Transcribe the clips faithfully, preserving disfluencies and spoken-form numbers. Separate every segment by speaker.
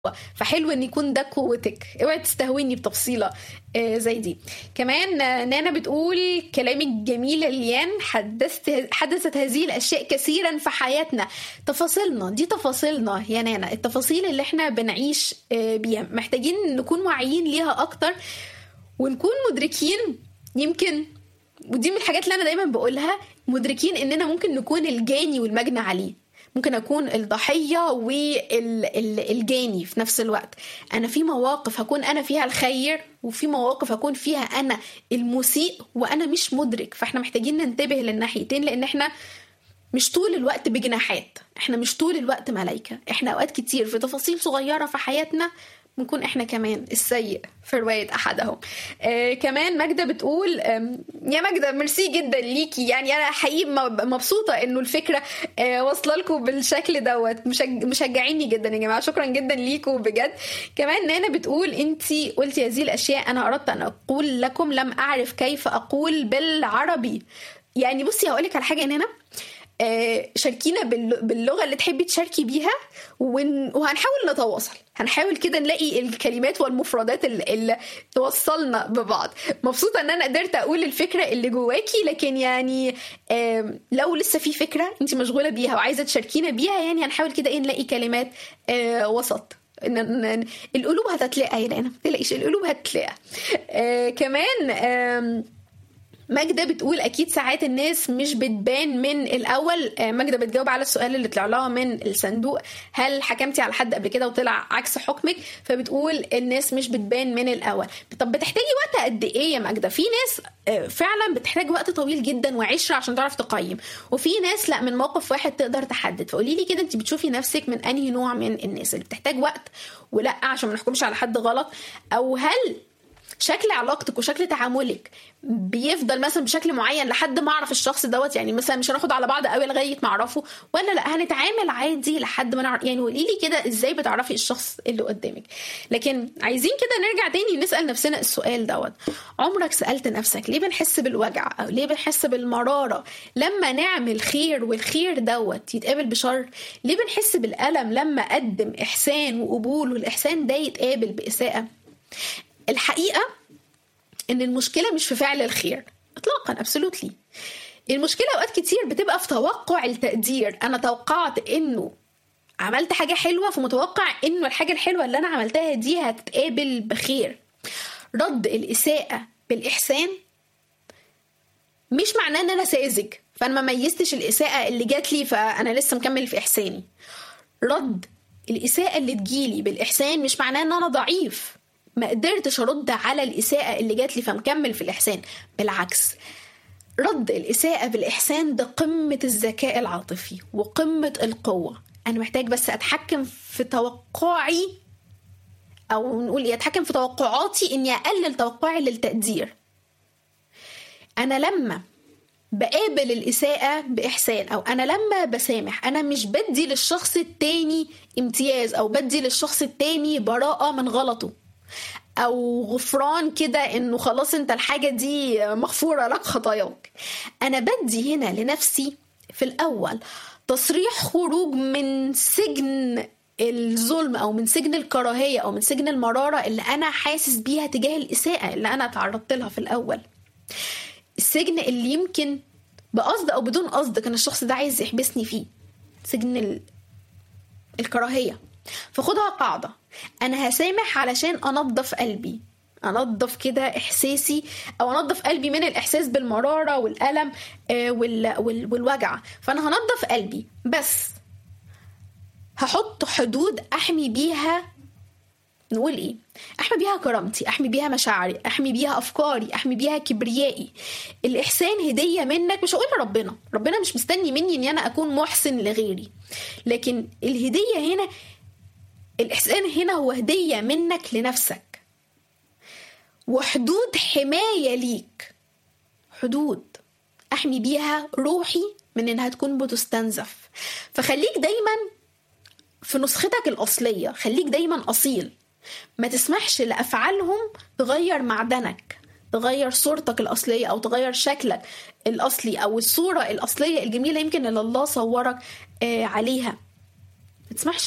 Speaker 1: فحلو ان يكون ده قوتك. اوعي تستهوني بتفصيله آه زي دي. كمان آه نانا بتقول كلامك جميل ليان، حدثت حدثت هذه الاشياء كثيرا في حياتنا. تفاصيلنا دي تفاصيلنا يا نانا، التفاصيل اللي احنا بنعيش آه بيها محتاجين نكون واعيين ليها اكتر ونكون مدركين. يمكن ودي من الحاجات اللي انا دايما بقولها، مدركين اننا ممكن نكون الجاني والمجني عليه، ممكن أكون الضحية والجاني في نفس الوقت. أنا في مواقف هكون أنا فيها الخير، وفي مواقف هكون فيها أنا المسيء وأنا مش مدرك. فإحنا محتاجين ننتبه للناحيتين، لأن إحنا مش طول الوقت بجناحات، إحنا مش طول الوقت ملايكة. إحنا أوقات كتير في تفاصيل صغيرة في حياتنا نكون احنا كمان السيء في رواية احدهم. آه كمان ماجدة بتقول آه يا ماجدة ميرسي جدا ليكي، يعني انا حقيقي مبسوطة انه الفكرة آه واصله لكم بالشكل دوت، مشج... مشجعيني جدا يا جماعة، شكرا جدا ليكم بجد. كمان نانا بتقول انتي قلتي هذه الاشياء انا اردت ان اقول لكم لم اعرف كيف اقول بالعربي. يعني بصي هقولك على حاجة نانا، شاركينا باللغة اللي تحبي تشاركي بيها وهنحاول نتواصل، هنحاول كده نلاقي الكلمات والمفردات اللي توصلنا ببعض. مبسوطة ان انا قدرت اقول الفكرة اللي جواكي، لكن يعني لو لسه في فكرة انت مشغولة بيها وعايزة تشاركينا بيها، يعني هنحاول كده ايه نلاقي كلمات وسط. القلوب هتتلاقى يا لانا، متقلقيش القلوب هتتلاقى. كمان ماجدة بتقول أكيد ساعات الناس مش بتبان من الأول. ماجدة بتجاوب على السؤال اللي طلع لها من الصندوق، هل حكمتي على حد قبل كده وطلع عكس حكمك؟ فبتقول الناس مش بتبان من الأول. طب بتحتاجي وقت قد إيه يا ماجدة؟ في ناس فعلا بتحتاج وقت طويل جدا وعشرة عشان تعرف تقيم، وفي ناس لا من موقف واحد تقدر تحدد. فقولي لي كده انت بتشوفي نفسك من أنهي نوع من الناس اللي بتحتاج وقت ولا عشان ما نحكمش على حد غلط؟ أو هل شكل علاقتك وشكل تعاملك بيفضل مثلا بشكل معين لحد ما اعرف الشخص دوت، يعني مثلا مش هناخد على بعض قوي لغايه ما اعرفه، ولا لا هنتعامل عادي لحد ما نعرف؟ يعني قولي لي كده ازاي بتعرفي الشخص اللي قدامك. لكن عايزين كده نرجع تاني نسال نفسنا السؤال دوت، عمرك سالت نفسك ليه بنحس بالوجع او ليه بنحس بالمراره لما نعمل خير والخير دوت يتقابل بشر؟ ليه بنحس بالالم لما اقدم احسان وقبول والاحسان ده يتقابل باساءه؟ الحقيقة ان المشكلة مش في فعل الخير اطلاقا، ابسولوتلي. المشكلة اوقات كتير بتبقى في توقع التقدير. انا توقعت انه عملت حاجة حلوة، فمتوقع انه الحاجة الحلوة اللي انا عملتها دي هتتقابل بخير. رد الاساءة بالاحسان مش معناه ان انا ساذج فانا ما ميزتش الاساءة اللي جات لي فانا لسه مكمل في احساني. رد الاساءة اللي تجيلي بالاحسان مش معناه ان انا ضعيف ما قدرتش ارد على الاساءه اللي جات لي فمكمل في الاحسان. بالعكس، رد الاساءه بالاحسان ده قمه الذكاء العاطفي وقمه القوه. انا محتاج بس اتحكم في توقعي، او نقول ايه، اتحكم في توقعاتي، اني اقلل توقعي للتقدير. انا لما بقابل الاساءه باحسان او انا لما بسامح، انا مش بدي للشخص التاني امتياز او بدي للشخص التاني براءه من غلطه او غفران كده انه خلاص انت الحاجة دي مغفورة لك خطاياك. انا بدي هنا لنفسي في الاول تصريح خروج من سجن الظلم او من سجن الكراهية او من سجن المرارة اللي انا حاسس بيها تجاه الاساءة اللي انا تعرضت لها في الاول. السجن اللي يمكن بقصد او بدون قصد كان الشخص ده عايز يحبسني فيه، سجن ال... الكراهية. فخدها قاعدة، أنا هسامح علشان أنظف قلبي، أنظف كده إحساسي أو أنظف قلبي من الإحساس بالمرارة والألم والوجع. فأنا هنظف قلبي، بس هحط حدود أحمي بيها، نقول إيه، أحمي بيها كرامتي، أحمي بيها مشاعري، أحمي بيها أفكاري، أحمي بيها كبريائي. الإحسان هدية منك، مش هقول ربنا ربنا مش مستني مني أن أنا أكون محسن لغيري، لكن الهدية هنا، الإحسان هنا هو هدية منك لنفسك، وحدود حماية ليك، حدود أحمي بيها روحي من إنها تكون بتستنزف. فخليك دايما في نسختك الأصلية، خليك دايما أصيل، ما تسمحش لأفعالهم تغير معدنك، تغير صورتك الأصلية أو تغير شكلك الأصلي أو الصورة الأصلية الجميلة يمكن اللي الله صورك آه عليها. ما تسمحش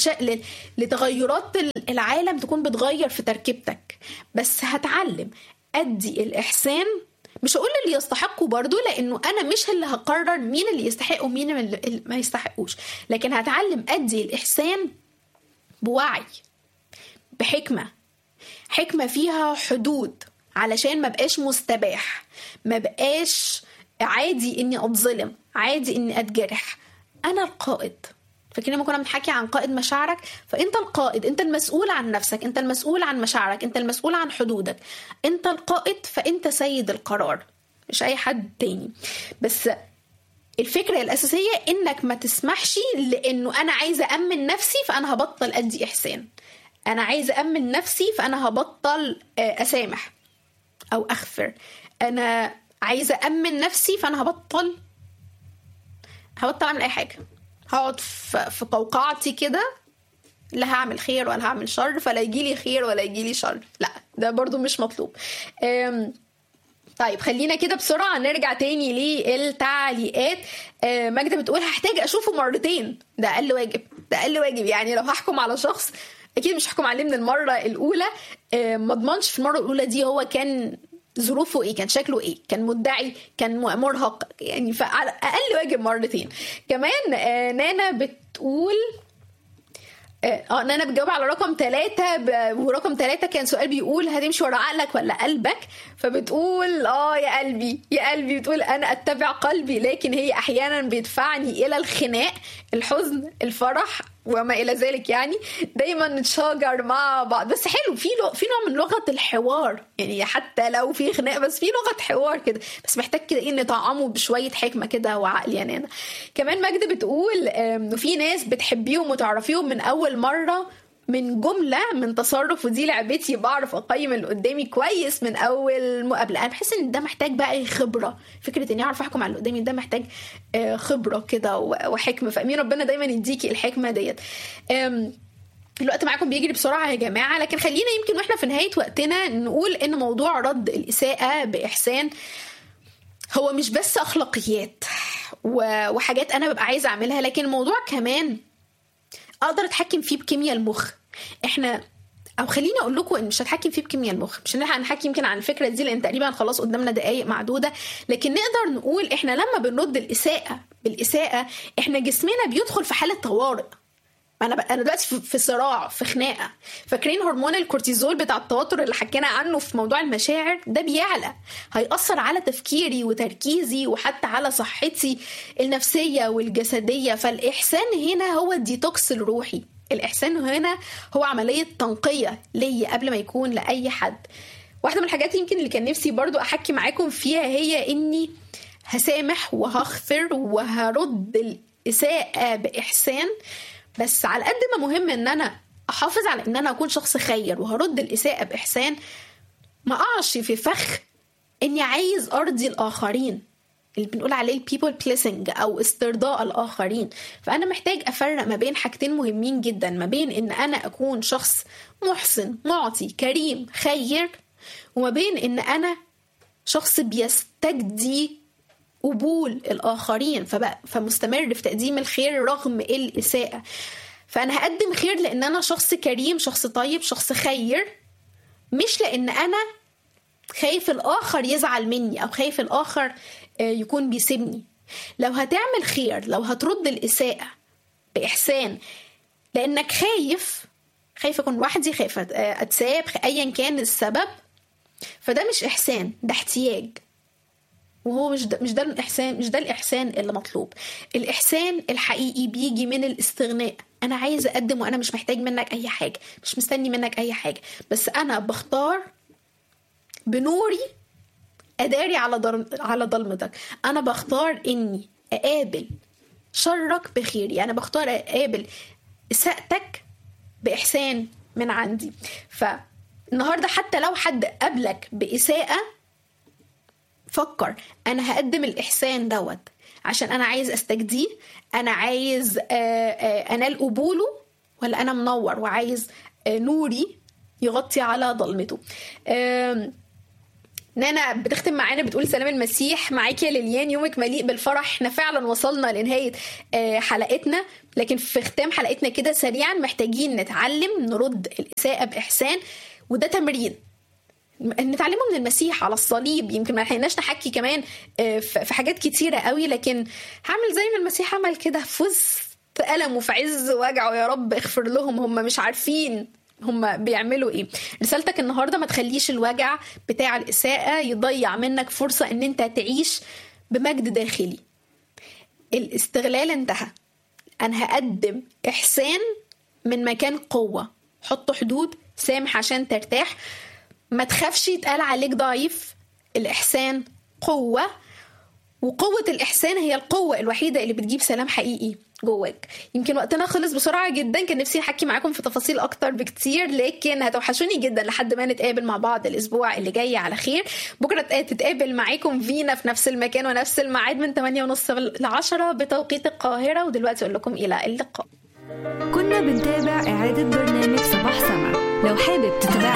Speaker 1: لتغيرات العالم تكون بتغير في تركيبتك. بس هتعلم ادي الاحسان، مش هقول اللي يستحقه برضو لانه انا مش اللي هقرر مين اللي يستحق ومين اللي ما يستحقوش، لكن هتعلم ادي الاحسان بوعي، بحكمة، حكمة فيها حدود، علشان ما بقاش مستباح، ما بقاش عادي اني اتظلم، عادي اني اتجرح. انا القائد. فاكرين لما كنا بنحكي عن قائد مشاعرك؟ فانت القائد، انت المسؤول عن نفسك، انت المسؤول عن مشاعرك، انت المسؤول عن حدودك، انت القائد، فانت سيد القرار مش اي حد تاني. بس الفكرة الأساسية إنك ما تسمحش لأنه أنا عايزة أمن نفسي فأنا هبطل أدي إحسان، أنا عايزة أمن نفسي فأنا هبطل أسامح أو أغفر، أنا عايزة أمن نفسي فأنا هبطل هبطل أعمل أي حاجة، هقعد في قوقعتي كده، لا هعمل خير ولا هعمل شر، فلا يجيلي خير ولا يجيلي شر. لا، ده برضو مش مطلوب. طيب خلينا كده بسرعة نرجع تاني للتعليقات. آه ماجدة بتقول هحتاج أشوفه مرتين، ده أقل واجب، ده أقل واجب. يعني لو هحكم على شخص أكيد مش هحكم عليه من المرة الأولى. آه ما ضمنش في المرة الأولى دي هو كان ظروفه إيه، كان شكله إيه، كان مدعي، كان مرهق، يعني فعلى أقل واجب مرتين. كمان آه نانا بتقول اه نانا بتجاوب على رقم ثلاثة ب... ورقم ثلاثة كان سؤال بيقول هتمشي ورا عقلك ولا قلبك؟ فبتقول اه يا قلبي يا قلبي، بتقول انا اتبع قلبي، لكن هي احيانا بيدفعني الى الخناق، الحزن، الفرح وما الى ذلك. يعني دايما نتشاجر مع بعض، بس حلو في لو... في نوع من لغة الحوار، يعني حتى لو في خناق بس في لغة حوار كده، بس محتاج كده ايه نطعمه بشوية حكمة كده وعقل. يعني أنا كمان ماجدة بتقول انه في ناس بتحبيهم وتعرفيهم من اول مرة من جملة من تصرف، ودي لعبتي، بعرف اقيم اللي قدامي كويس من اول مقابلة. انا بحس ان ده محتاج بقى خبرة، فكرة اني اعرف احكم على اللي قدامي ده محتاج خبرة كده وحكمة. فامين ربنا دايما يديكي الحكمة ديت. الوقت معاكم بيجري بسرعة يا جماعة، لكن خلينا يمكن واحنا في نهاية وقتنا نقول ان موضوع رد الإساءة بإحسان هو مش بس أخلاقيات وحاجات أنا ببقى عايزة أعملها، لكن الموضوع كمان أقدر أتحكم فيه بكيمياء المخ. إحنا أو خليني أقول لكم إن مش هتحكم فيه بكيمياء المخ، مش هنلحق نحكي يمكن عن الفكرة دي لأن تقريبا خلاص قدامنا دقايق معدودة، لكن نقدر نقول إحنا لما بنرد الإساءة بالإساءة إحنا جسمنا بيدخل في حالة طوارئ. انا انا دلوقتي في صراع، في خناقه. فاكرين هرمون الكورتيزول بتاع التوتر اللي حكينا عنه في موضوع المشاعر ده؟ بيعلى، هيأثر على تفكيري وتركيزي وحتى على صحتي النفسيه والجسديه. فالاحسان هنا هو الديتوكس الروحي، الاحسان هنا هو عمليه تنقيه ليا قبل ما يكون لاي حد. واحده من الحاجات يمكن اللي كان نفسي برضو احكي معاكم فيها هي اني هسامح وهغفر وهرد الاساءه باحسان، بس على قد ما مهم ان انا احافظ على ان انا اكون شخص خير وهرد الاساءة باحسان، ما اقعش في فخ اني عايز ارضي الاخرين اللي بنقول عليه people pleasing او استرضاء الاخرين. فانا محتاج افرق ما بين حاجتين مهمين جدا، ما بين ان انا اكون شخص محسن معطي كريم خير، وما بين ان انا شخص بيستجدي قبول الآخرين فبقى فمستمر في تقديم الخير رغم الإساءة. فأنا هقدم خير لأن أنا شخص كريم، شخص طيب، شخص خير، مش لأن أنا خايف الآخر يزعل مني أو خايف الآخر يكون بيسيبني. لو هتعمل خير، لو هترد الإساءة بإحسان لأنك خايف خايف أكون وحدي، خايف أتساب، أيا كان السبب، فده مش إحسان، ده احتياج. وهو مش ده مش ده الإحسان، مش ده الإحسان اللي مطلوب. الإحسان الحقيقي بيجي من الاستغناء. أنا عايز أقدم وأنا مش محتاج منك أي حاجة، مش مستني منك أي حاجة، بس أنا بختار بنوري أداري على ضل... على ضلمتك. أنا بختار إني أقابل شرك بخيري، أنا بختار أقابل إساءتك بإحسان من عندي. فالنهاردة حتى لو حد قابلك بإساءة، فكر أنا هقدم الإحسان دوت عشان أنا عايز أستجديه، أنا عايز أنال قبوله، ولا أنا منور وعايز نوري يغطي على ظلمته. نانا بتختم معانا بتقول سلام المسيح معاكي يا ليليان، يومك مليء بالفرح. احنا فعلا وصلنا لنهاية حلقتنا، لكن في ختام حلقتنا كده سريعا محتاجين نتعلم نرد الإساءة بإحسان، وده تمرين نتعلمه من المسيح على الصليب. يمكن ما لحقناش نحكي كمان في حاجات كتيرة قوي، لكن هعمل زي ما المسيح عمل كده في وسط ألم وفي عز وجعه، يا رب اغفر لهم، هم مش عارفين هم بيعملوا ايه. رسالتك النهاردة ما تخليش الوجع بتاع الإساءة يضيع منك فرصة ان انت تعيش بمجد داخلي. الاستغلال انتهى، انا هقدم إحسان من مكان قوة. حط حدود، سامح عشان ترتاح، ما تخافش يتقال عليك ضعيف. الإحسان قوة، وقوة الإحسان هي القوة الوحيدة اللي بتجيب سلام حقيقي جواك. يمكن وقتنا خلص بسرعة جدا، كان نفسي أحكي معاكم في تفاصيل أكتر بكتير، لكن هتوحشوني جدا لحد ما نتقابل مع بعض الأسبوع اللي جاي على خير. بكرة تتقابل معاكم فينا في نفس المكان ونفس الميعاد من ثمانية ونص ل عشرة بتوقيت القاهرة. ودلوقتي أقول لكم إلى اللقاء.
Speaker 2: كنا بنتابع إعادة برنامج صباح سما. لو حابب تتابع